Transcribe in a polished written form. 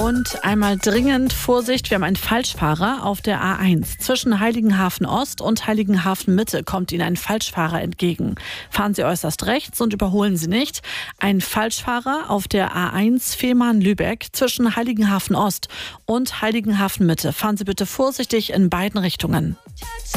Und einmal dringend Vorsicht, wir haben einen Falschfahrer auf der A1. Zwischen Heiligenhafen Ost und Heiligenhafen Mitte kommt Ihnen ein Falschfahrer entgegen. Fahren Sie äußerst rechts und überholen Sie nicht. Ein Falschfahrer auf der A1 Fehmarn-Lübeck zwischen Heiligenhafen Ost und Heiligenhafen Mitte. Fahren Sie bitte vorsichtig in beiden Richtungen.